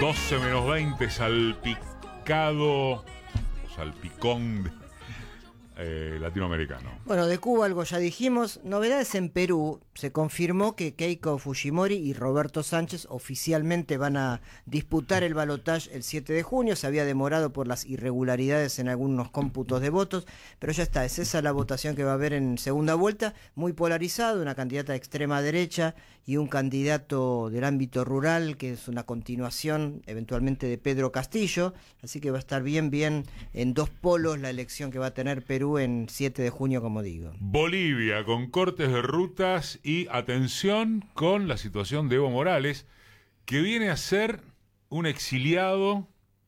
12 menos 20, salpicado o salpicón latinoamericano. Bueno, de Cuba algo ya dijimos. Novedades en Perú. Se confirmó que Keiko Fujimori y Roberto Sánchez oficialmente van a disputar el balotaje el 7 de junio. Se había demorado por las irregularidades en algunos cómputos de votos, pero ya está. Es esa la votación que va a haber en segunda vuelta. Muy polarizado, una candidata de extrema derecha y un candidato del ámbito rural, que es una continuación eventualmente de Pedro Castillo. Así que va a estar bien en dos polos la elección que va a tener Perú en 7 de junio, como digo. Bolivia, con cortes de rutas y atención con la situación de Evo Morales, que viene a ser un exiliado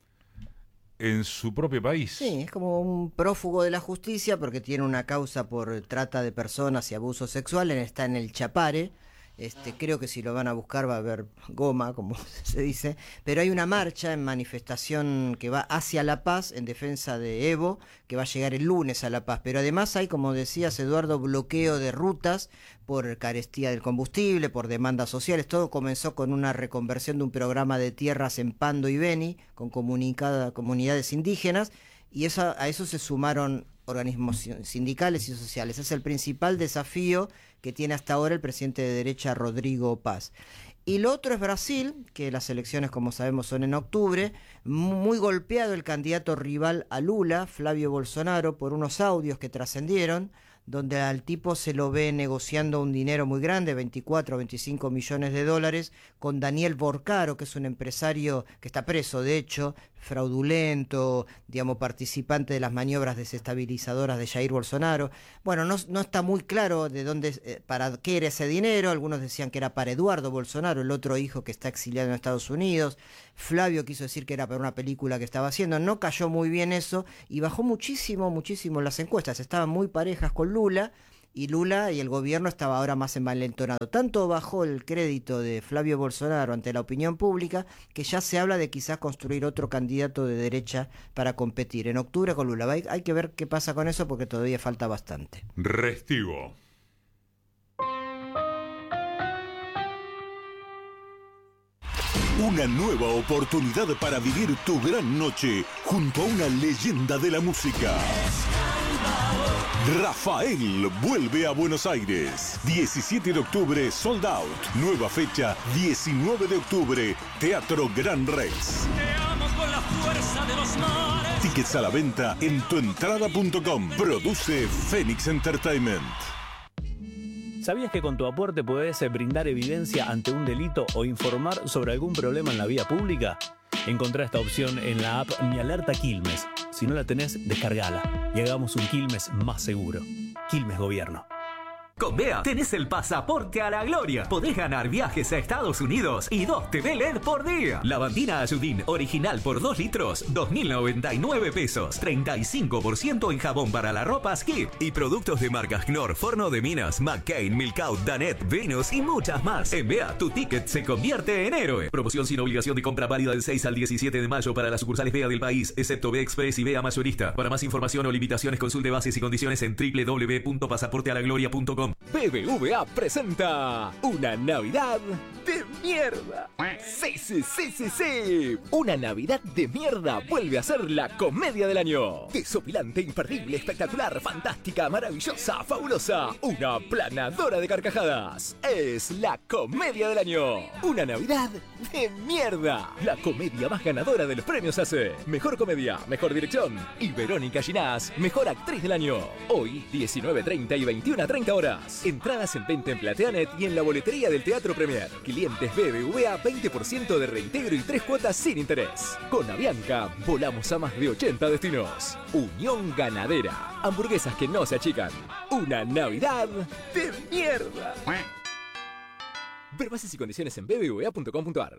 en su propio país. Sí, es como un prófugo de la justicia porque tiene una causa por trata de personas y abuso sexual, está en el Chapare. Creo que si lo van a buscar va a haber goma, como se dice, pero hay una marcha en manifestación que va hacia La Paz en defensa de Evo, que va a llegar el lunes a La Paz, pero además hay, como decías Eduardo, bloqueo de rutas por carestía del combustible, por demandas sociales. Todo comenzó con una reconversión de un programa de tierras en Pando y Beni con comunidades indígenas, y a eso se sumaron organismos sindicales y sociales. Es el principal desafío que tiene hasta ahora el presidente de derecha Rodrigo Paz. Y lo otro es Brasil, que las elecciones, como sabemos, son en octubre. Muy golpeado el candidato rival a Lula, Flavio Bolsonaro, por unos audios que trascendieron, donde al tipo se lo ve negociando un dinero muy grande, 24 o 25 millones de dólares, con Daniel Borcaro, que es un empresario que está preso, de hecho, fraudulento, digamos, participante de las maniobras desestabilizadoras de Jair Bolsonaro. Bueno, no está muy claro de dónde, para qué era ese dinero. Algunos decían que era para Eduardo Bolsonaro, el otro hijo que está exiliado en Estados Unidos. Flavio quiso decir que era para una película que estaba haciendo. No cayó muy bien eso y bajó muchísimo las encuestas. Estaban muy parejas con Lula y el gobierno estaba ahora más envalentonado. Tanto bajó el crédito de Flavio Bolsonaro ante la opinión pública que ya se habla de quizás construir otro candidato de derecha para competir en octubre con Lula. Hay que ver qué pasa con eso porque todavía falta bastante. Restivo. Una nueva oportunidad para vivir tu gran noche junto a una leyenda de la música. Rafael vuelve a Buenos Aires. 17 de octubre, sold out. Nueva fecha, 19 de octubre, Teatro Gran Rex. Te amo con la fuerza de los mares. Tickets a la venta en tuentrada.com. Produce Phoenix Entertainment. ¿Sabías que con tu aporte podés brindar evidencia ante un delito o informar sobre algún problema en la vía pública? Encontrá esta opción en la app Mi Alerta Quilmes. Si no la tenés, descargala y hagamos un Quilmes más seguro. Quilmes Gobierno. Con Bea tenés el pasaporte a la gloria. Podés ganar viajes a Estados Unidos y 2 TV LED por día. Lavandina Ayudín original por 2 litros, 2.099 pesos. 35% en jabón para la ropa Skip. Y productos de marcas Knorr, Forno de Minas, McCain, Milkout, Danet, Venus y muchas más. En Bea, tu ticket se convierte en héroe. Promoción sin obligación de compra válida del 6 al 17 de mayo para las sucursales Bea del país, excepto Bea Express y Bea Mayorista. Para más información o limitaciones, consulte bases y condiciones en www.pasaportealaGloria.com. BBVA presenta una Navidad de mierda. Sí. Una Navidad de mierda vuelve a ser la comedia del año. Desopilante, imperdible, espectacular, fantástica, maravillosa, fabulosa. Una planadora de carcajadas. Es la comedia del año. Una Navidad de mierda. La comedia más ganadora de los premios ACE. Mejor comedia, mejor dirección. Y Verónica Ginás, mejor actriz del año. Hoy, 19:30 y 21:30 horas. Entradas en venta en Plateanet y en la boletería del Teatro Premier. Clientes BBVA, 20% de reintegro y 3 cuotas sin interés. Con Avianca, volamos a más de 80 destinos. Unión Ganadera. Hamburguesas que no se achican. Una Navidad de mierda. Ver bases y condiciones en bbva.com.ar.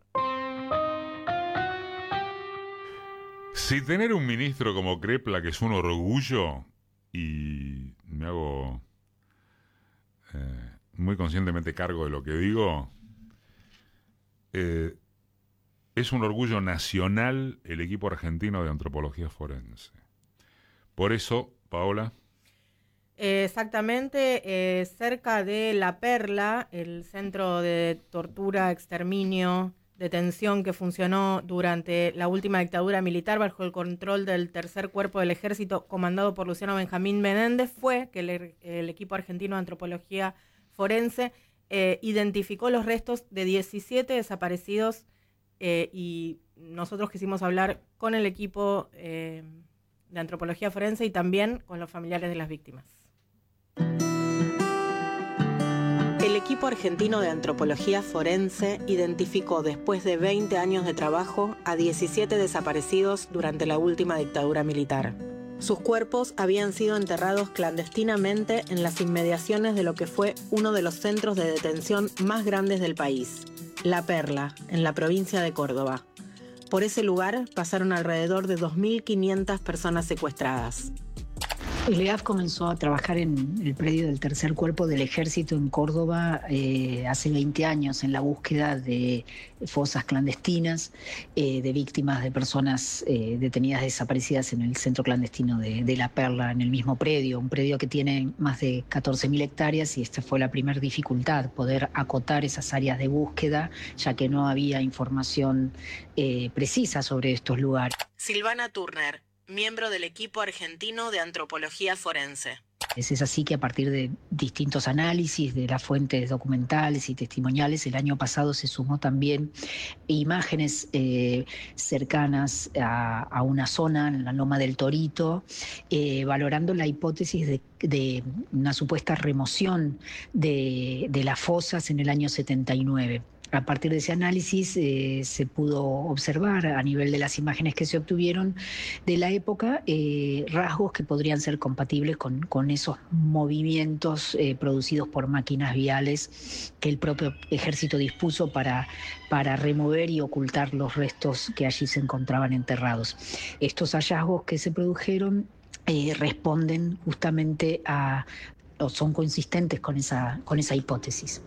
Si tener un ministro como Crepla, que es un orgullo, y me hago muy conscientemente cargo de lo que digo, es un orgullo nacional el equipo argentino de antropología forense. Por eso, Paola. Exactamente, cerca de La Perla, el centro de tortura, exterminio detención que funcionó durante la última dictadura militar bajo el control del Tercer Cuerpo del Ejército comandado por Luciano Benjamín Menéndez fue que el equipo argentino de antropología forense identificó los restos de 17 desaparecidos y nosotros quisimos hablar con el equipo de antropología forense y también con los familiares de las víctimas. El equipo argentino de antropología forense identificó después de 20 años de trabajo a 17 desaparecidos durante la última dictadura militar. Sus cuerpos habían sido enterrados clandestinamente en las inmediaciones de lo que fue uno de los centros de detención más grandes del país, La Perla, en la provincia de Córdoba. Por ese lugar pasaron alrededor de 2.500 personas secuestradas. El EAF comenzó a trabajar en el predio del Tercer Cuerpo del Ejército en Córdoba hace 20 años en la búsqueda de fosas clandestinas, de víctimas de personas detenidas desaparecidas en el centro clandestino de La Perla, en el mismo predio, un predio que tiene más de 14.000 hectáreas y esta fue la primera dificultad, poder acotar esas áreas de búsqueda, ya que no había información precisa sobre estos lugares. Silvana Turner, miembro del equipo argentino de antropología forense. Es así que a partir de distintos análisis de las fuentes documentales y testimoniales, el año pasado se sumó también imágenes cercanas a una zona, en la Loma del Torito, valorando la hipótesis de una supuesta remoción de las fosas en el año 79. A partir de ese análisis se pudo observar a nivel de las imágenes que se obtuvieron de la época rasgos que podrían ser compatibles con esos movimientos producidos por máquinas viales que el propio ejército dispuso para remover y ocultar los restos que allí se encontraban enterrados. Estos hallazgos que se produjeron responden justamente o son consistentes con esa hipótesis.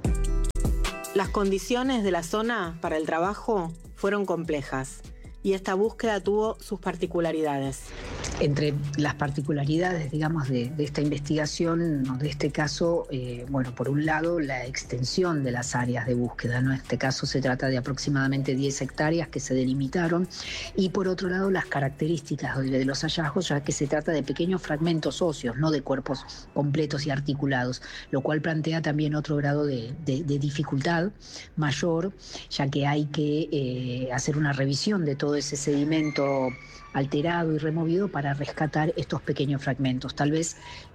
Las condiciones de la zona para el trabajo fueron complejas y esta búsqueda tuvo sus particularidades. Entre las particularidades, digamos, de esta investigación, o de este caso, por un lado, la extensión de las áreas de búsqueda, ¿no? En este caso se trata de aproximadamente 10 hectáreas que se delimitaron, y por otro lado, las características de los hallazgos, ya que se trata de pequeños fragmentos óseos, no de cuerpos completos y articulados, lo cual plantea también otro grado de dificultad mayor, ya que hay que hacer una revisión de todo ese sedimento alterado y removido para rescatar estos pequeños fragmentos. Tal vez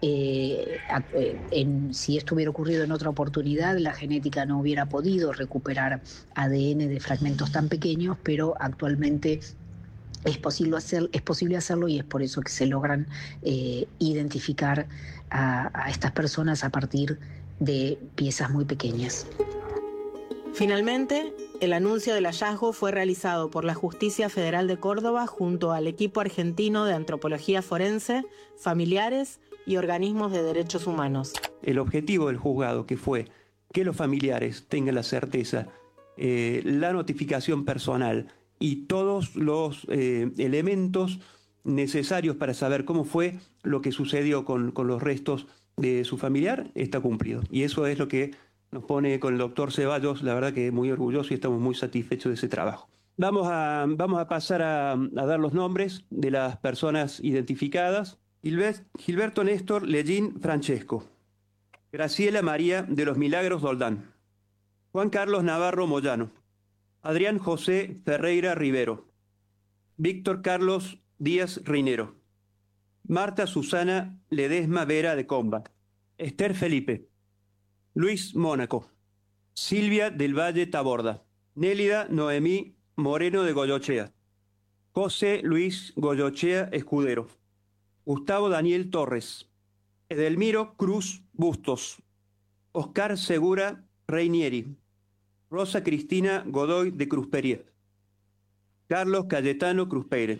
si esto hubiera ocurrido en otra oportunidad, la genética no hubiera podido recuperar ADN de fragmentos tan pequeños, pero actualmente es posible hacerlo y es por eso que se logran identificar a estas personas a partir de piezas muy pequeñas. Finalmente, el anuncio del hallazgo fue realizado por la Justicia Federal de Córdoba junto al equipo argentino de antropología forense, familiares y organismos de derechos humanos. El objetivo del juzgado, que fue que los familiares tengan la certeza, la notificación personal y todos los elementos necesarios para saber cómo fue lo que sucedió con los restos de su familiar, está cumplido. Y eso es lo que nos pone con el doctor Ceballos, la verdad que muy orgulloso y estamos muy satisfechos de ese trabajo. Vamos a pasar a dar los nombres de las personas identificadas. Gilberto Néstor Lellín Francesco. Graciela María de los Milagros Doldán. Juan Carlos Navarro Moyano. Adrián José Ferreira Rivero. Víctor Carlos Díaz Reinero. Marta Susana Ledesma Vera de Comba. Esther Felipe. Luis Mónaco. Silvia del Valle Taborda. Nélida Noemí Moreno de Goyochea. José Luis Goyochea Escudero. Gustavo Daniel Torres. Edelmiro Cruz Bustos. Oscar Segura Reinieri. Rosa Cristina Godoy de Cruzpería. Carlos Cayetano Cruzpeire.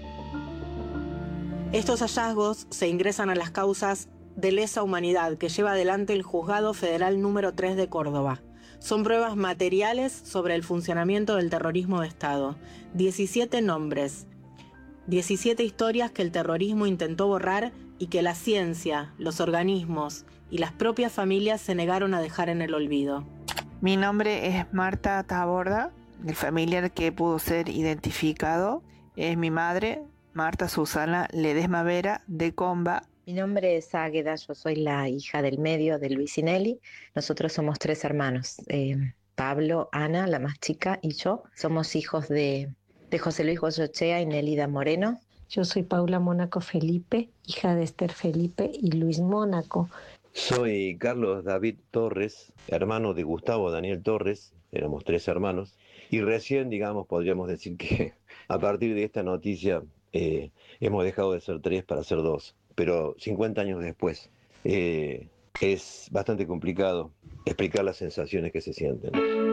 Estos hallazgos se ingresan a las causas de lesa humanidad que lleva adelante el Juzgado Federal número 3 de Córdoba. Son pruebas materiales sobre el funcionamiento del terrorismo de Estado. 17 nombres, 17 historias que el terrorismo intentó borrar y que la ciencia, los organismos y las propias familias se negaron a dejar en el olvido. Mi nombre es Marta Taborda, El familiar que pudo ser identificado es mi madre, Marta Susana Ledesma Vera de Comba. Mi nombre es Águeda, yo soy la hija del medio de Luisinelli. Nosotros somos 3 hermanos, Pablo, Ana, la más chica, y yo. Somos hijos de José Luis Goyochea y Nélida Moreno. Yo soy Paula Mónaco Felipe, hija de Esther Felipe y Luis Mónaco. Soy Carlos David Torres, hermano de Gustavo Daniel Torres, éramos 3 hermanos, y recién, podríamos decir que a partir de esta noticia hemos dejado de ser 3 para ser 2, pero 50 años después es bastante complicado explicar las sensaciones que se sienten.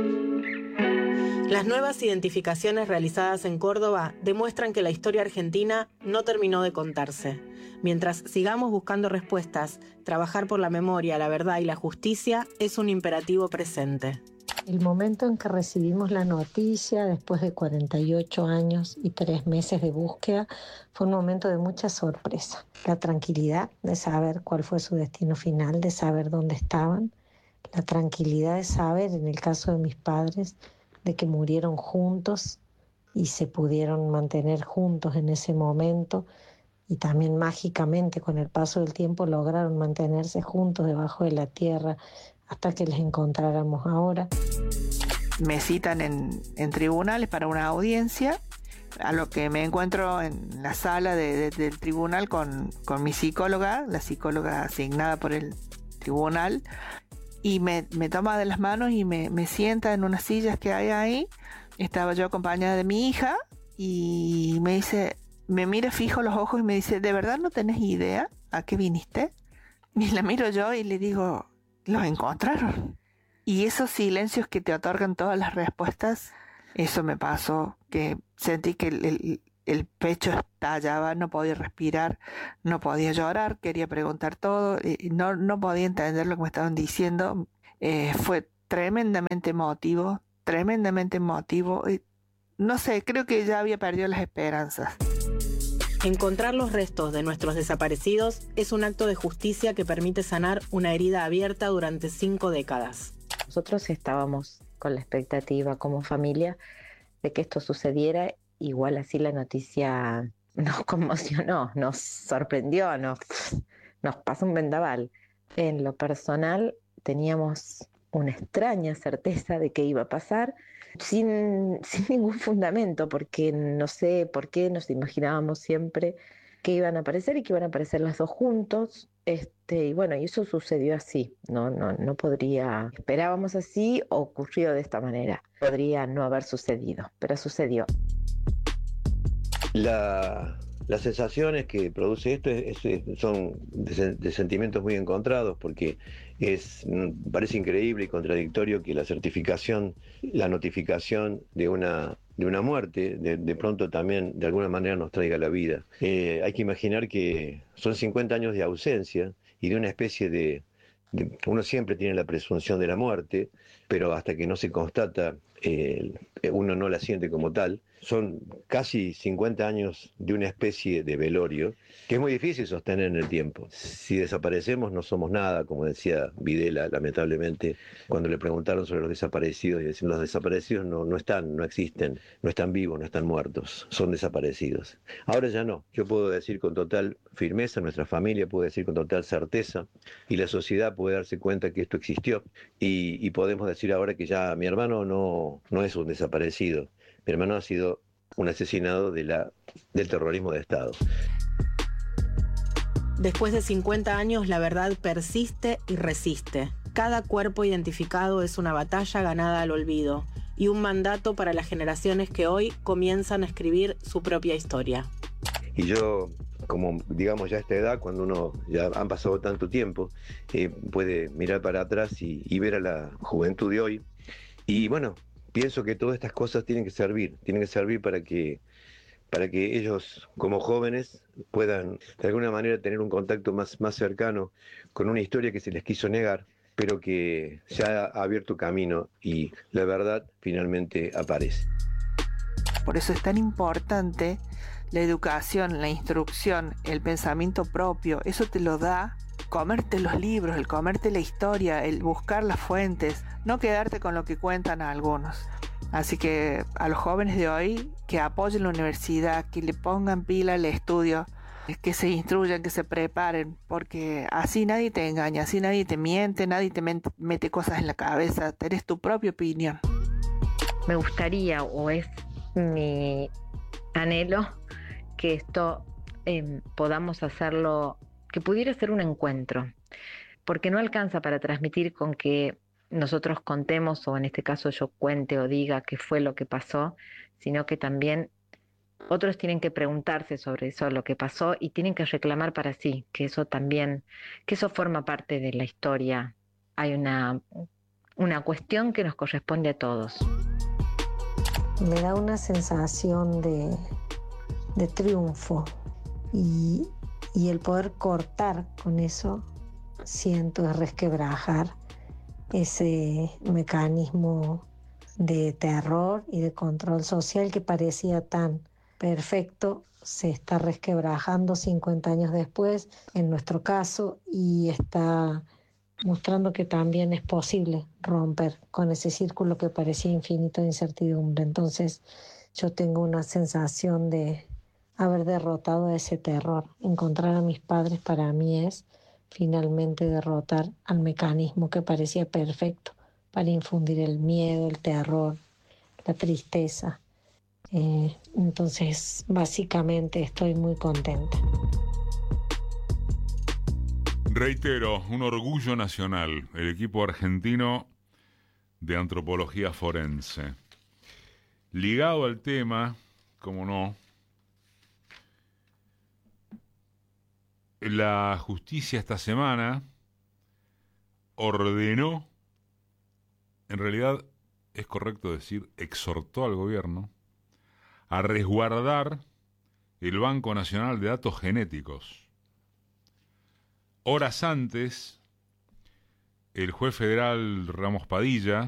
Las nuevas identificaciones realizadas en Córdoba demuestran que la historia argentina no terminó de contarse. Mientras sigamos buscando respuestas, trabajar por la memoria, la verdad y la justicia es un imperativo presente. El momento en que recibimos la noticia, después de 48 años y 3 meses de búsqueda, fue un momento de mucha sorpresa. La tranquilidad de saber cuál fue su destino final, de saber dónde estaban. La tranquilidad de saber, en el caso de mis padres, de que murieron juntos y se pudieron mantener juntos en ese momento, y también mágicamente con el paso del tiempo lograron mantenerse juntos debajo de la tierra hasta que les encontráramos ahora. Me citan en tribunales para una audiencia, a lo que me encuentro en la sala del tribunal con mi psicóloga, la psicóloga asignada por el tribunal, y me toma de las manos y me sienta en unas sillas que hay ahí. Estaba yo acompañada de mi hija y me dice, me mira fijo los ojos y me dice, ¿de verdad no tenés idea a qué viniste? Y la miro yo y le digo, ¿los encontraron? Y esos silencios que te otorgan todas las respuestas, eso me pasó, que sentí que el pecho estallaba, no podía respirar, no podía llorar, quería preguntar todo, y no podía entender lo que me estaban diciendo. Fue tremendamente emotivo. No sé, creo que ya había perdido las esperanzas. Encontrar los restos de nuestros desaparecidos es un acto de justicia que permite sanar una herida abierta durante 5 décadas. Nosotros estábamos con la expectativa como familia de que esto sucediera. Igual así la noticia nos conmocionó, nos sorprendió, nos pasó un vendaval. En lo personal teníamos una extraña certeza de que iba a pasar, sin ningún fundamento, porque no sé por qué nos imaginábamos siempre que iban a aparecer y que iban a aparecer las dos juntos. Y bueno, y eso sucedió así. No podría, esperábamos así, ocurrió de esta manera. Podría no haber sucedido, pero sucedió. Las sensaciones que produce esto son de sentimientos muy encontrados, porque parece increíble y contradictorio que la notificación de una muerte, de pronto también de alguna manera nos traiga la vida. Hay que imaginar que son 50 años de ausencia y de una especie de uno siempre tiene la presunción de la muerte, pero hasta que no se constata, uno no la siente como tal. Son casi 50 años de una especie de velorio que es muy difícil sostener en el tiempo. Si desaparecemos no somos nada, como decía Videla, lamentablemente, cuando le preguntaron sobre los desaparecidos, y decían, los desaparecidos no están, no existen, no están vivos, no están muertos, son desaparecidos. Ahora ya no, yo puedo decir con total firmeza, nuestra familia puede decir con total certeza, y la sociedad puede darse cuenta que esto existió, y podemos decir ahora que ya mi hermano no es un desaparecido. Mi hermano ha sido un asesinado del terrorismo de Estado. Después de 50 años, la verdad persiste y resiste. Cada cuerpo identificado es una batalla ganada al olvido y un mandato para las generaciones que hoy comienzan a escribir su propia historia. Y yo, como digamos ya a esta edad, cuando uno ya han pasado tanto tiempo, puede mirar para atrás y ver a la juventud de hoy. Y bueno, pienso que todas estas cosas tienen que servir para que ellos como jóvenes puedan de alguna manera tener un contacto más cercano con una historia que se les quiso negar, pero que se ha abierto camino y la verdad finalmente aparece. Por eso es tan importante la educación, la instrucción, el pensamiento propio. Eso te lo da comerte los libros, el comerte la historia, el buscar las fuentes, no quedarte con lo que cuentan algunos. Así que a los jóvenes de hoy, que apoyen la universidad, que le pongan pila al estudio, que se instruyan, que se preparen, porque así nadie te engaña, así nadie te miente, nadie te mete cosas en la cabeza, tenés tu propia opinión. Me gustaría, o es mi anhelo, que esto podamos hacerlo, que pudiera ser un encuentro, porque no alcanza para transmitir con que nosotros contemos, o en este caso yo cuente o diga qué fue lo que pasó, sino que también otros tienen que preguntarse sobre eso, lo que pasó, y tienen que reclamar para sí, que eso también, que eso forma parte de la historia. Hay una cuestión que nos corresponde a todos. Me da una sensación de triunfo y el poder cortar con eso, siento, es resquebrajar ese mecanismo de terror y de control social que parecía tan perfecto, se está resquebrajando 50 años después, en nuestro caso, y está mostrando que también es posible romper con ese círculo que parecía infinito de incertidumbre. Entonces yo tengo una sensación de haber derrotado a ese terror. Encontrar a mis padres para mí es finalmente derrotar al mecanismo que parecía perfecto para infundir el miedo, el terror, la tristeza. Entonces, básicamente estoy muy contenta. Reitero, un orgullo nacional, el equipo argentino de antropología forense. Ligado al tema, como no, la justicia esta semana ordenó, en realidad es correcto decir, exhortó al gobierno a resguardar el Banco Nacional de Datos Genéticos. Horas antes, el juez federal Ramos Padilla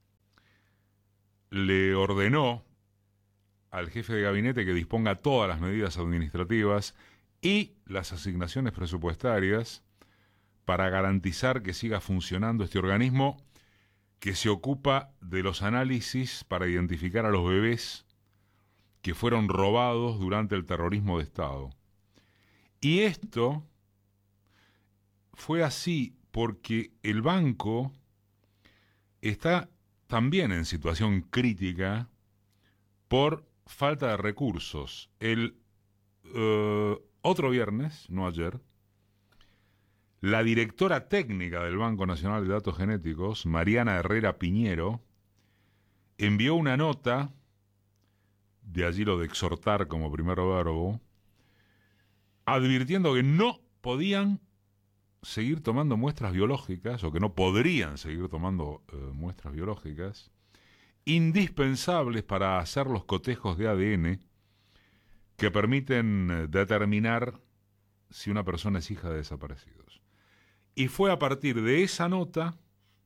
le ordenó al jefe de gabinete que disponga todas las medidas administrativas y las asignaciones presupuestarias para garantizar que siga funcionando este organismo que se ocupa de los análisis para identificar a los bebés que fueron robados durante el terrorismo de Estado. Y esto fue así porque el banco está también en situación crítica por falta de recursos. El otro viernes, no ayer, la directora técnica del Banco Nacional de Datos Genéticos, Mariana Herrera Piñero, envió una nota, de allí lo de exhortar como primer verbo, advirtiendo que no podían seguir tomando muestras biológicas, o que no podrían seguir tomando muestras biológicas, indispensables para hacer los cotejos de ADN que permiten determinar si una persona es hija de desaparecidos. Y fue a partir de esa nota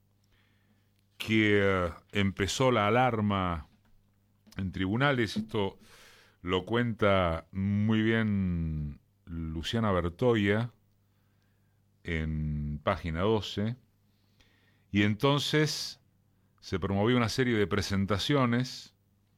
que empezó la alarma en tribunales. Esto lo cuenta muy bien Luciana Bertoia en página 12. Y entonces se promovió una serie de presentaciones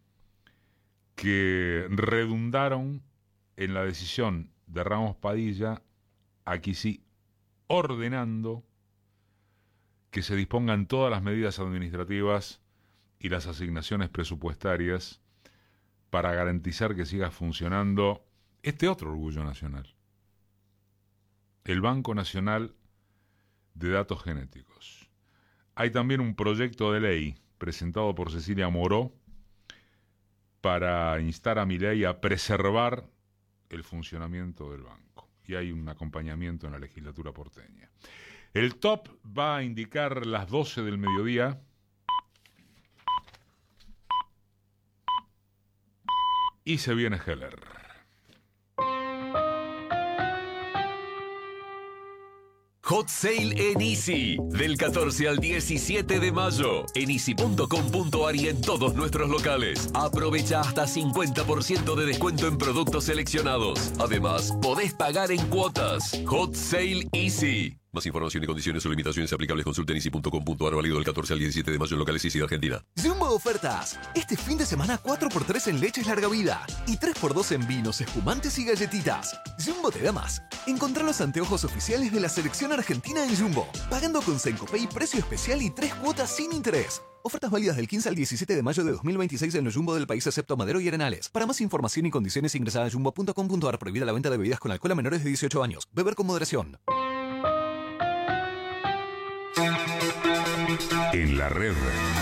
que redundaron en la decisión de Ramos Padilla, aquí sí, ordenando que se dispongan todas las medidas administrativas y las asignaciones presupuestarias para garantizar que siga funcionando este otro orgullo nacional, el Banco Nacional de Datos Genéticos. Hay también un proyecto de ley presentado por Cecilia Moró para instar a Milei a preservar el funcionamiento del banco. Y hay un acompañamiento en la legislatura porteña. El top va a indicar las 12 del mediodía. Y se viene Heller. Hot Sale en Easy, del 14 al 17 de mayo, en easy.com.ar y en todos nuestros locales. Aprovecha hasta 50% de descuento en productos seleccionados. Además, podés pagar en cuotas. Hot Sale Easy. Más información y condiciones o limitaciones aplicables consulta en easy.com.ar, válido del 14 al 17 de mayo en locales Easy de Argentina. ¡Zumbo! Jumbo Ofertas. Este fin de semana 4x3 en leches larga vida y 3x2 en vinos, espumantes y galletitas. Jumbo te da más. Encontrá los anteojos oficiales de la selección argentina en Jumbo, pagando con Sencopay precio especial y 3 cuotas sin interés. Ofertas válidas del 15 al 17 de mayo de 2026 en los Jumbo del país excepto Madero y Arenales. Para más información y condiciones ingresa a jumbo.com.ar. Prohibida la venta de bebidas con alcohol a menores de 18 años. Beber con moderación. En la red,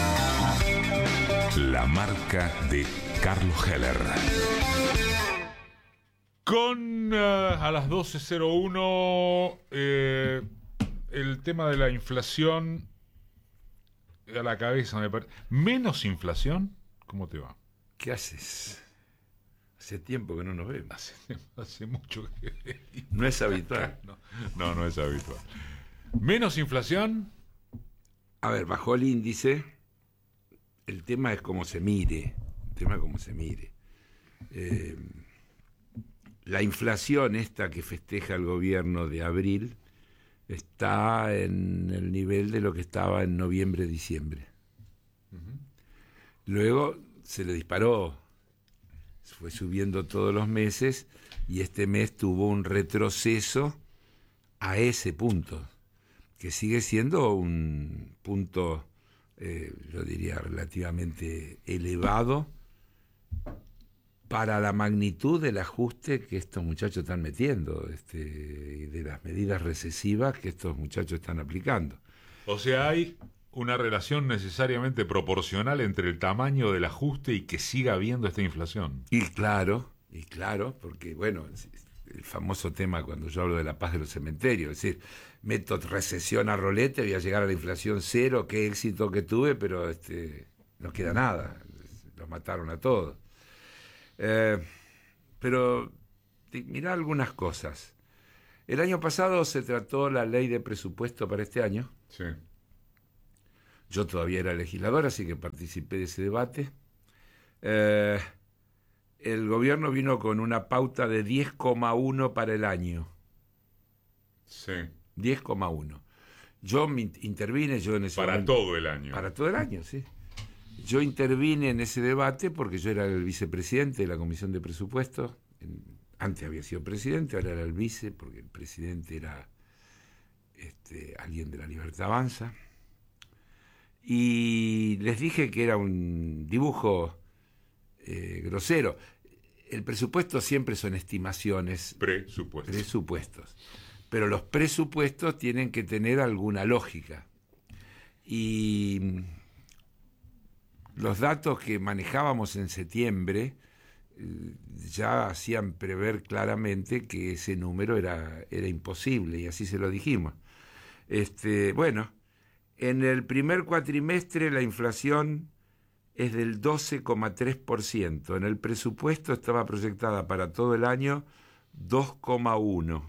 la marca de Carlos Heller. Con a las 12:01 el tema de la inflación a la cabeza me parece. ¿Menos inflación? ¿Cómo te va? ¿Qué haces? Hace tiempo que no nos vemos. Hace mucho que... No es habitual. No es habitual. ¿Menos inflación? A ver, bajó el índice. El tema es cómo se mire. La inflación esta que festeja el gobierno de abril está en el nivel de lo que estaba en noviembre, diciembre. Luego se le disparó, fue subiendo todos los meses y este mes tuvo un retroceso a ese punto, que sigue siendo un punto, yo diría, relativamente elevado para la magnitud del ajuste que estos muchachos están metiendo, y de las medidas recesivas que estos muchachos están aplicando. O sea, hay una relación necesariamente proporcional entre el tamaño del ajuste y que siga habiendo esta inflación. Y claro, porque bueno, el famoso tema cuando yo hablo de la paz de los cementerios, es decir, meto recesión a rolete, voy a llegar a la inflación cero, qué éxito que tuve, pero no queda nada, los mataron a todos. Pero mirá algunas cosas. El año pasado se trató la ley de presupuesto para este año. Sí. Yo todavía era legislador, así que participé de ese debate. El gobierno vino con una pauta de 10,1 para el año. Sí. 10,1. Yo intervine, en ese para momento, todo el año. Para todo el año, sí. Yo intervine en ese debate porque yo era el vicepresidente de la Comisión de Presupuestos. Antes había sido presidente, ahora era el vice, porque el presidente era alguien de la Libertad Avanza. Y les dije que era un dibujo grosero. El presupuesto siempre son estimaciones. Presupuestos. Pero los presupuestos tienen que tener alguna lógica. Y los datos que manejábamos en septiembre ya hacían prever claramente que ese número era imposible, y así se lo dijimos. Bueno, en el primer cuatrimestre la inflación es del 12,3%. En el presupuesto estaba proyectada para todo el año 2,1%.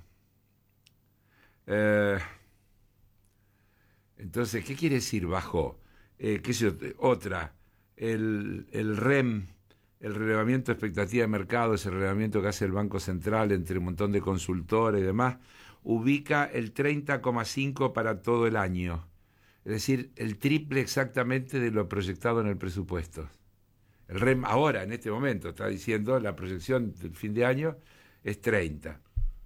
Entonces, ¿qué quiere decir bajó? Otra, el REM, el relevamiento de expectativa de mercado, ese relevamiento que hace el Banco Central entre un montón de consultores y demás, ubica el 30,5 para todo el año. Es decir, el triple exactamente de lo proyectado en el presupuesto. El REM ahora, en este momento, está diciendo la proyección del fin de año es 30.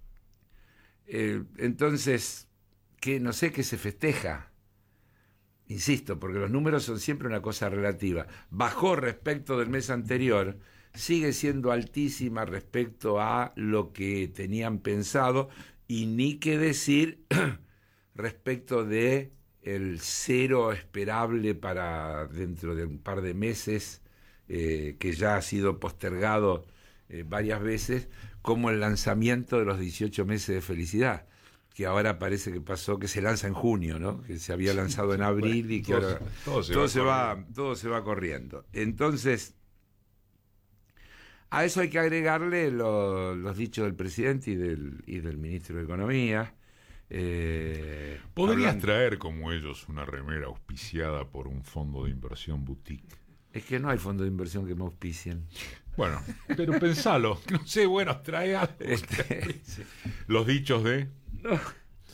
Entonces, no sé qué se festeja. Insisto, porque los números son siempre una cosa relativa. Bajó respecto del mes anterior, sigue siendo altísima respecto a lo que tenían pensado, y ni qué decir respecto de el cero esperable para dentro de un par de meses, que ya ha sido postergado varias veces, como el lanzamiento de los 18 meses de felicidad, que ahora parece que pasó, que se lanza en junio, ¿no? Que se había lanzado en abril y que ahora todo se va corriendo. Entonces, a eso hay que agregarle los dichos del presidente y del ministro de Economía. ¿Podrías traer como ellos una remera auspiciada por un fondo de inversión boutique? Es que no hay fondo de inversión que me auspicien. Bueno, pero pensalo. No sé, bueno, trae algo. Los dichos de...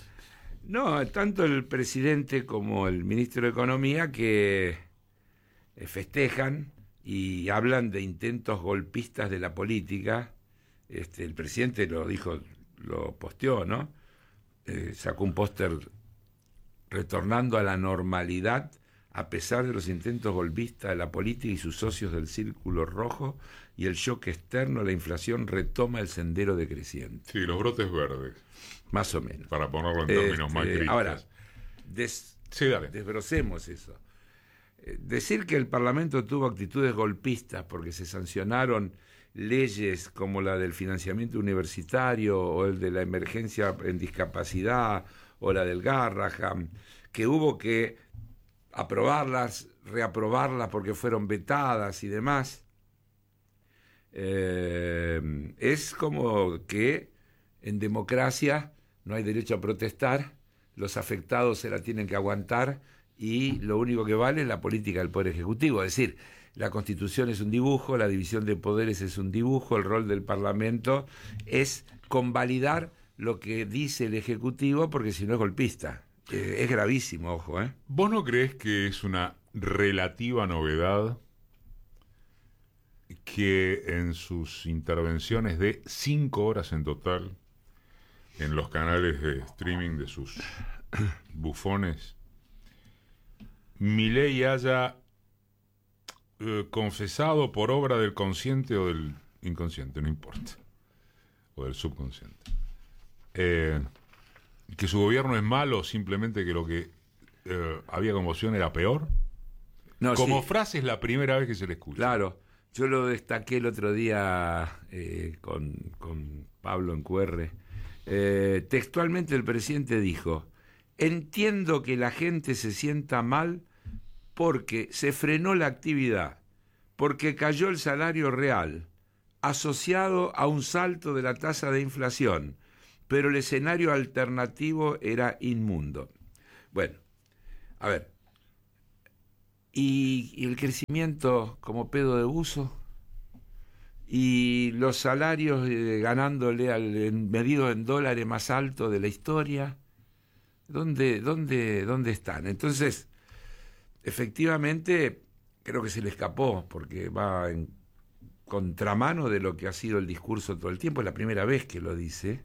No, tanto el presidente como el ministro de Economía que festejan y hablan de intentos golpistas de la política. El presidente lo dijo, lo posteó, ¿no? Sacó un póster retornando a la normalidad a pesar de los intentos golpistas de la política y sus socios del Círculo Rojo y el shock externo, la inflación retoma el sendero decreciente. Sí, los brotes verdes. Más o menos. Para ponerlo en términos más críticos. Ahora, sí, dale. Desbrocemos eso. Decir que el Parlamento tuvo actitudes golpistas porque se sancionaron leyes como la del financiamiento universitario o el de la emergencia en discapacidad o la del Garraham, que hubo que aprobarlas, reaprobarlas porque fueron vetadas y demás, es como que en democracia no hay derecho a protestar, los afectados se la tienen que aguantar y lo único que vale es la política del Poder Ejecutivo. Es decir, la Constitución es un dibujo, la división de poderes es un dibujo, el rol del Parlamento es convalidar lo que dice el Ejecutivo, porque si no es golpista. Es gravísimo, ojo. ¿Vos no crees que es una relativa novedad que en sus intervenciones de 5 horas en total en los canales de streaming de sus bufones, Milei haya confesado por obra del consciente o del inconsciente, no importa, o del subconsciente, que su gobierno es malo, simplemente que lo que había conmoción era peor? No, como sí. frase es la primera vez que se le escucha. Claro, yo lo destaqué el otro día con Pablo en QR. Textualmente el presidente dijo: entiendo que la gente se sienta mal porque se frenó la actividad, porque cayó el salario real, asociado a un salto de la tasa de inflación, pero el escenario alternativo era inmundo. Bueno, a ver, ¿y el crecimiento como pedo de buzo? ¿Y los salarios ganándole medido en dólares más alto de la historia? ¿Dónde están? Entonces, efectivamente, creo que se le escapó, porque va en contramano de lo que ha sido el discurso todo el tiempo. Es la primera vez que lo dice,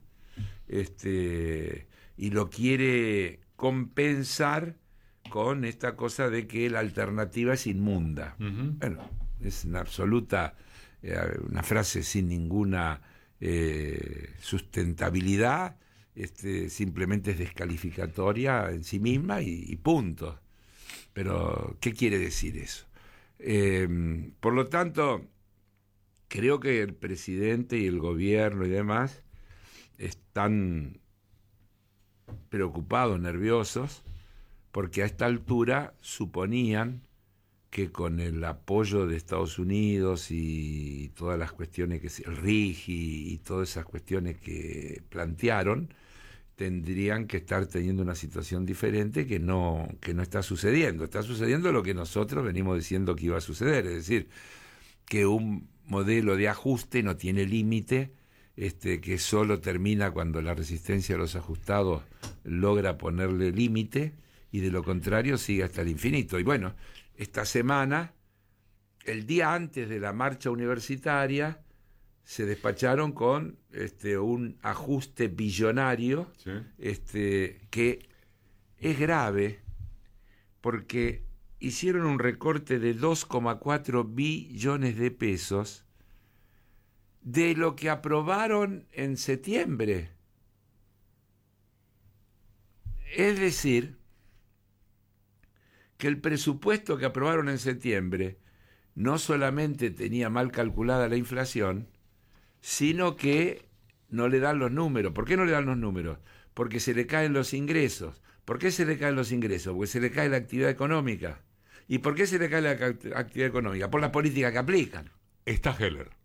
y lo quiere compensar con esta cosa de que la alternativa es inmunda. Bueno, es una absoluta, una frase sin ninguna sustentabilidad, simplemente es descalificatoria en sí misma y punto. Pero, ¿qué quiere decir eso? Por lo tanto, creo que el presidente y el gobierno y demás están preocupados, nerviosos, porque a esta altura suponían que con el apoyo de Estados Unidos y todas las cuestiones el RIGI y todas esas cuestiones que plantearon, tendrían que estar teniendo una situación diferente que no está sucediendo. Está sucediendo lo que nosotros venimos diciendo que iba a suceder, es decir, que un modelo de ajuste no tiene límite, que solo termina cuando la resistencia a los ajustados logra ponerle límite, y de lo contrario sigue hasta el infinito. Y bueno, esta semana, el día antes de la marcha universitaria, se despacharon con un ajuste billonario, ¿sí? Que es grave porque hicieron un recorte de 2,4 billones de pesos de lo que aprobaron en septiembre. Es decir, que el presupuesto que aprobaron en septiembre no solamente tenía mal calculada la inflación, sino que no le dan los números. ¿Por qué no le dan los números? Porque se le caen los ingresos. ¿Por qué se le caen los ingresos? Porque se le cae la actividad económica. ¿Y por qué se le cae la actividad económica? Por las políticas que aplican. Está Heller.